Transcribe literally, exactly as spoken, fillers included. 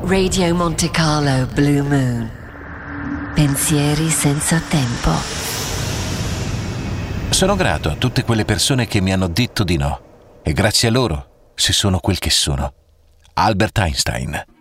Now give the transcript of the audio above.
Radio Monte Carlo Blue Moon. Pensieri senza tempo. Sono grato a tutte quelle persone che mi hanno detto di no, e grazie a loro se sono quel che sono. Albert Einstein.